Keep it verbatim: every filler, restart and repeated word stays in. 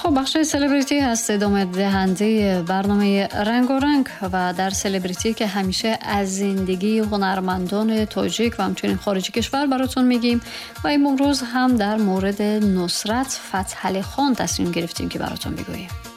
خب بخش سلبریتی هست ادامه دهنده برنامه رنگ و رنگ و در سلبریتی که همیشه از زندگی هنرمندان تاجیک و همچنین خارج کشور براتون میگیم و این امروز هم در مورد نصرت فتحعلی خان تصمیم گرفتیم که براتون بگوییم.